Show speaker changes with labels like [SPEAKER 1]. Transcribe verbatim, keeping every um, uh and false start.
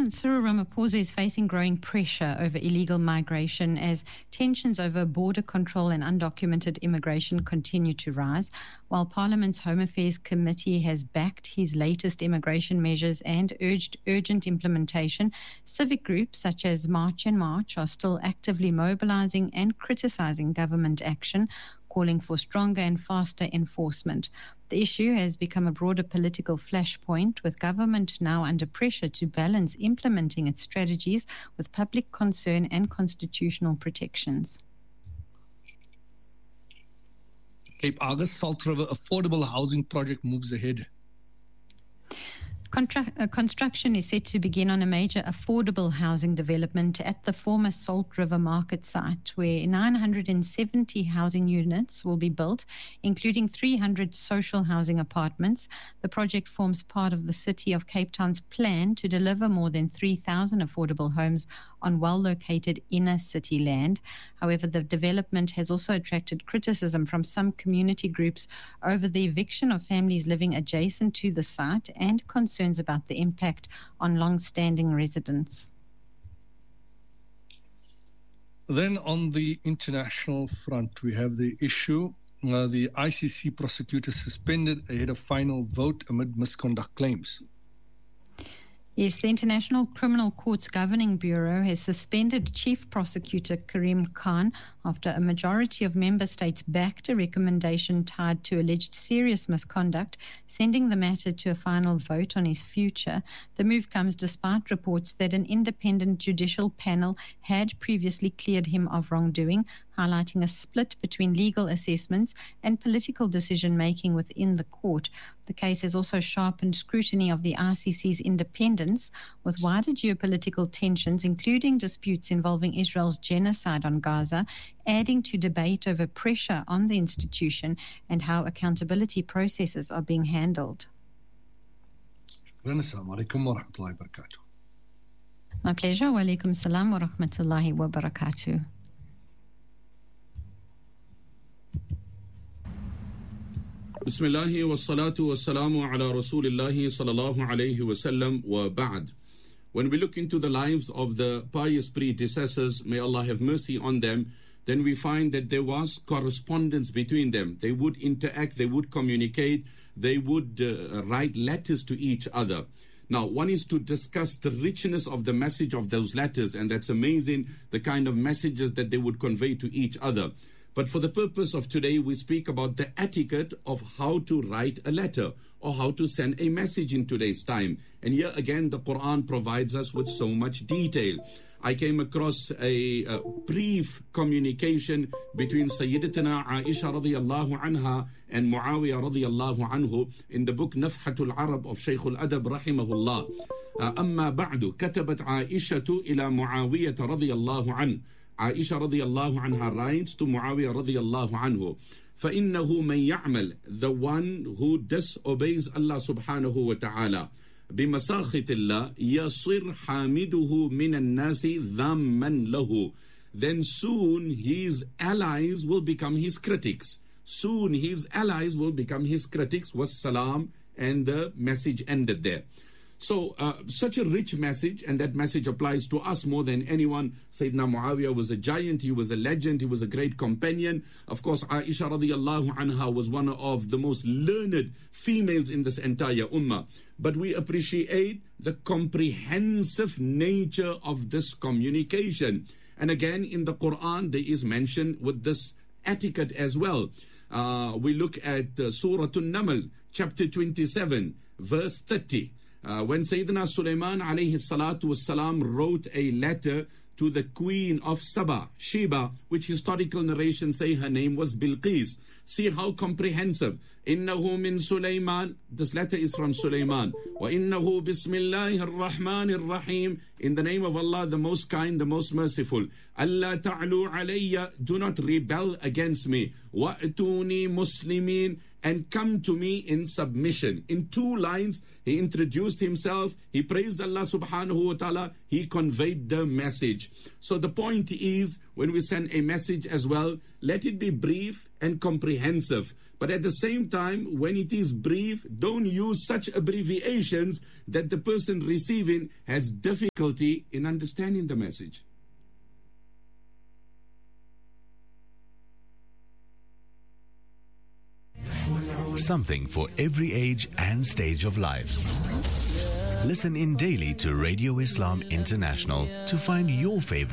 [SPEAKER 1] President Cyril Ramaphosa is facing growing pressure over illegal migration as tensions over border control and undocumented immigration continue to rise. While Parliament's Home Affairs Committee has backed his latest immigration measures and urged urgent implementation, civic groups such as March and March are still actively mobilizing and criticizing government action, calling for stronger and faster enforcement. The issue has become a broader political flashpoint, with government now under pressure to balance implementing its strategies with public concern and constitutional protections.
[SPEAKER 2] Cape Argus Salt River affordable housing project moves ahead.
[SPEAKER 1] Contra- uh, construction is set to begin on a major affordable housing development at the former Salt River Market site, where nine hundred seventy housing units will be built, including three hundred social housing apartments. The project forms part of the City of Cape Town's plan to deliver more than three thousand affordable homes on well-located inner city land. However, the development has also attracted criticism from some community groups over the eviction of families living adjacent to the site and concerns about the impact on long-standing residents.
[SPEAKER 2] Then on the international front, we have the issue, uh, the I C C prosecutor suspended ahead of final vote amid misconduct claims.
[SPEAKER 1] Yes, the International Criminal Court's Governing Bureau has suspended Chief Prosecutor Karim Khan after a majority of member states backed a recommendation tied to alleged serious misconduct, sending the matter to a final vote on his future. The move comes despite reports that an independent judicial panel had previously cleared him of wrongdoing, highlighting a split between legal assessments and political decision-making within the court. The case has also sharpened scrutiny of the I C C's independence, with wider geopolitical tensions, including disputes involving Israel's genocide on Gaza, adding to debate over pressure on the institution and how accountability processes are being handled.
[SPEAKER 2] Assalamu alaikum wa rahmatullahi wa barakatuh.
[SPEAKER 1] My pleasure. Wa alaikum salam wa rahmatullahi wa barakatuh.
[SPEAKER 3] Bismillahi wa salatu wa salamu ala rasulillahi sallallahu alayhi wa sallam wa ba'd. When we look into the lives of the pious predecessors, may Allah have mercy on them, then we find that there was correspondence between them. They would interact, they would communicate, they would uh, write letters to each other. Now, one is to discuss the richness of the message of those letters, and that's amazing, the kind of messages that they would convey to each other. But for the purpose of today, we speak about the etiquette of how to write a letter or how to send a message in today's time. And here again, the Quran provides us with so much detail. I came across a, a brief communication between Sayyidatina Aisha radiyallahu anha and Muawiyah radiyallahu anhu in the book Nafhatul Arab of Shaykh al-Adab rahimahullah. أما بعد كتبت عائشة إلى معاوية رضي الله عنه. Aisha radiyallahu anha writes to Muawiyah radiyallahu anhu, فَإِنَّهُ مَنْ يَعْمَلْ, the one who disobeys Allah subhanahu wa ta'ala, بِمَسَاخِتِ اللَّهِ يَصِرْ حَامِدُهُ مِنَ النَّاسِ ذَمًّا لَهُ, then soon his allies will become his critics. Soon his allies will become his critics. Wassalam, and the message ended there. So, uh, such a rich message, and that message applies to us more than anyone. Sayyidina Muawiyah was a giant, he was a legend, he was a great companion. Of course, Aisha radiallahu anha was one of the most learned females in this entire ummah. But we appreciate the comprehensive nature of this communication. And again, in the Quran, there is mention with this etiquette as well. Uh, we look at uh, Surah An-Naml, chapter twenty-seven, verse thirty. Uh, when Sayyidina Sulaiman alayhi salatu wassalam wrote a letter to the queen of Saba, Sheba, which historical narrations say her name was Bilqis. See how comprehensive. Innahu min Sulaiman. This letter is from Sulaiman. Wa innahu bismillahir rahmanir rahim. In the name of Allah, the most kind, the most merciful. Allah ta'lu alayya. Do not rebel against me. Wa'tuni muslimin. And come to me in submission. In two lines, he introduced himself, he praised Allah subhanahu wa ta'ala, he conveyed the message. So the point is, when we send a message as well, let it be brief and comprehensive. But at the same time, when it is brief, don't use such abbreviations that the person receiving has difficulty in understanding the message.
[SPEAKER 4] Something for every age and stage of life. Listen in daily to Radio Islam International to find your favorite